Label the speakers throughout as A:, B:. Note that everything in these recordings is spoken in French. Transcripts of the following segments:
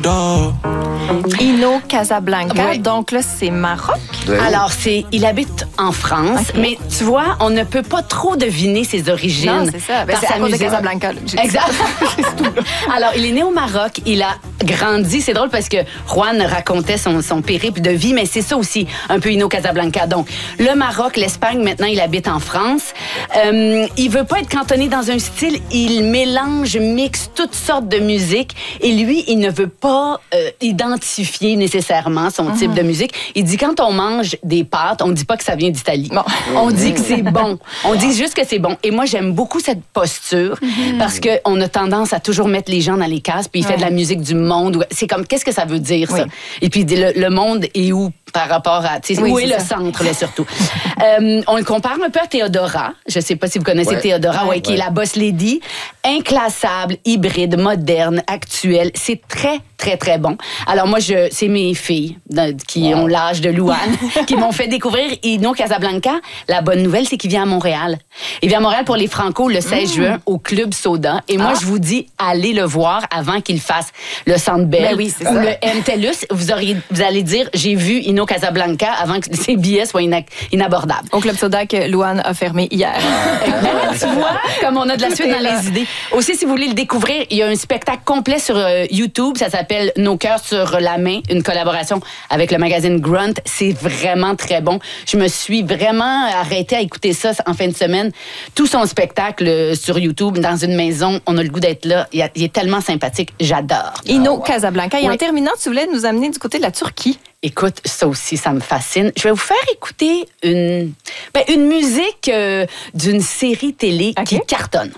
A: dog.
B: Ino Casablanca,
C: Oui.
B: donc là, c'est Maroc.
C: Alors, il habite en France,
B: Ok.
C: mais tu vois, on ne peut pas trop deviner ses origines.
B: Non, c'est ça. Ben,
C: par
B: c'est
C: sa
B: à cause de
C: musique.
B: Casablanca. là, que j'ai dit
C: Exact. Alors, il est né au Maroc. Il a grandi. C'est drôle parce que Juan racontait son périple de vie, mais c'est ça aussi, un peu Ino Casablanca. Donc, le Maroc, l'Espagne, maintenant, il habite en France. Il veut pas être cantonné dans un style. Il mélange, mixe toutes sortes de musique. Et lui, il ne veut pas identifier nécessairement son type de musique. Il dit, quand on mange des pâtes, on dit pas que ça vient d'Italie.
B: Bon.
C: On dit que c'est bon. On dit juste que c'est bon. Et moi, j'aime beaucoup cette posture parce qu'on a tendance à toujours mettre les gens dans les cases, puis il fait de la musique du monde. C'est comme, qu'est-ce que ça veut dire, ça?
B: Oui.
C: Et puis, le monde est où par rapport à... tu sais,
B: Oui,
C: où est
B: c'est
C: le
B: ça.
C: centre, là, surtout? On le compare un peu à Théodora. Je sais pas si vous connaissez
D: Ouais.
C: Théodora, qui est la boss lady. Inclassable, hybride, moderne, actuelle. C'est très, très, très bon. Alors moi, c'est mes filles qui ont l'âge de Louane qui m'ont fait découvrir Ino Casablanca. La bonne nouvelle, c'est qu'il vient à Montréal. Il vient à Montréal pour les Franco le 16 juin au Club Soda. Et moi, je vous dis, allez le voir avant qu'il fasse le Centre Bell
B: Ben oui, c'est
C: ou
B: ça.
C: le MTELUS. Vous allez dire, j'ai vu Ino Casablanca avant que ses billets soient inabordables.
B: Au Club Soda que Louane a fermé hier.
C: Tu vois, comme on a de la suite dans les idées. Aussi, si vous voulez le découvrir, il y a un spectacle complet sur YouTube. Ça s'appelle Nos cœurs sur la main, une collaboration avec le magazine Grunt. C'est vraiment très bon. Je me suis vraiment arrêtée à écouter ça en fin de semaine. Tout son spectacle sur YouTube, dans une maison, on a le goût d'être là. Il est tellement sympathique. J'adore.
B: Ino Casablanca. Et
C: Oui.
B: en terminant, tu voulais nous amener du côté de la Turquie.
C: Écoute, ça aussi, ça me fascine. Je vais vous faire écouter une musique d'une série télé
B: Ok.
C: qui cartonne.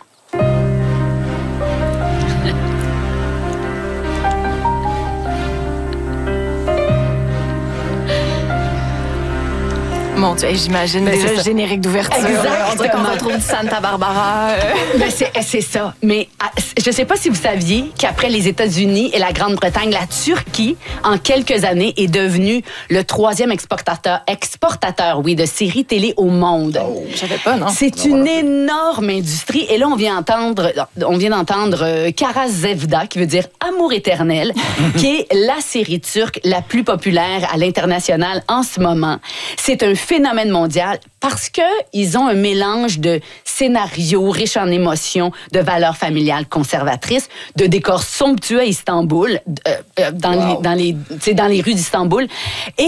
B: Mon Dieu, j'imagine
C: Ben,
B: déjà
C: c'est
B: le
C: ça.
B: générique d'ouverture.
C: Exactement.
B: On dirait qu'on retrouve du Santa Barbara.
C: Ben, c'est ça. Mais je sais pas si vous saviez qu'après les États-Unis et la Grande-Bretagne, la Turquie, en quelques années, est devenue le 3e exportateur, oui, de séries télé au monde.
B: Je savais pas, non?
C: C'est une énorme industrie. Et là, on vient d'entendre Kara Zevda, qui veut dire Amour éternel, qui est la série turque la plus populaire à l'international en ce moment. C'est un phénomène mondial parce que ils ont un mélange de scénarios riches en émotions, de valeurs familiales conservatrices, de décors somptueux à Istanbul, dans les rues d'Istanbul. Et